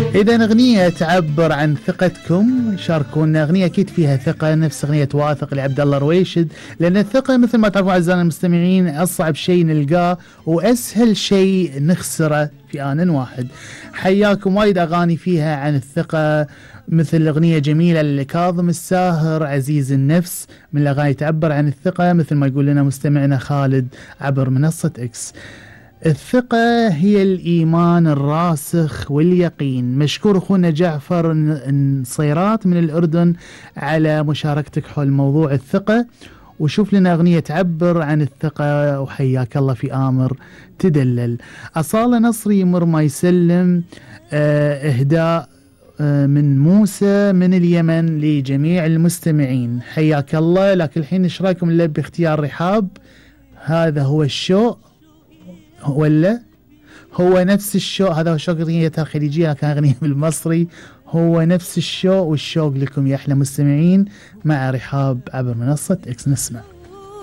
إذا أغنية تعبر عن ثقتكم شاركونا. أغنية أكيد فيها ثقة، نفس أغنية واثق لعبد الله رويشد، لأن الثقة مثل ما تعرفون أعزائنا المستمعين أصعب شيء نلقاه وأسهل شيء نخسره في آن واحد. حياكم. وايد أغاني فيها عن الثقة، مثل أغنية جميلة لكاظم الساهر عزيز النفس، من الأغاني تعبر عن الثقة، مثل ما يقول لنا مستمعنا خالد عبر منصة إكس. الثقة هي الإيمان الراسخ واليقين. مشكور أخونا جعفر نصيرات من الأردن على مشاركتك حول موضوع الثقة، وشوف لنا أغنية تعبر عن الثقة، وحياك الله في آمر تدلل. أصالة نصري مر ما يسلم إهداء من موسى من اليمن لجميع المستمعين، حياك الله. لكن الحين ايش رايكم اللي باختيار رحاب؟ هذا هو الشوق ولا هو نفس الشوق؟ هذا هو شوق أغنيتها الخليجية، كان أغنية بالمصري. هو نفس الشوق، والشوق لكم يا أحلى مستمعين مع رحاب عبر منصة إكس. نسمع.